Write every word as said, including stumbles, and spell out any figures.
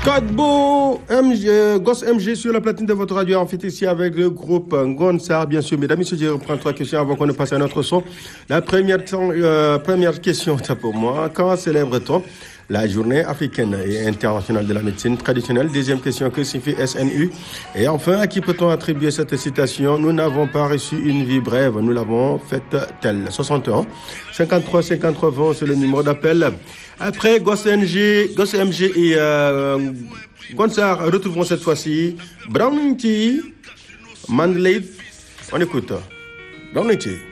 Kadbo M G, Goss M G sur la platine de votre radio. En fait, ici avec le groupe Ngonsar, bien sûr. Mesdames et messieurs, je reprends trois questions avant qu'on ne passe à notre son. La première, euh, première question, c'est pour moi. Quand célèbre-t-on la journée africaine et internationale de la médecine traditionnelle? Deuxième question, que signifie S N U? Et enfin, à qui peut-on attribuer cette citation? Nous n'avons pas reçu une vie brève, nous l'avons faite telle. soixante ans, cinquante-trois cinquante-trois vingt, c'est le numéro d'appel. Après, Goss M G, Goss M G et euh, Ngonsar retrouveront cette fois-ci Brown T, Mandley. On écoute. Brown T.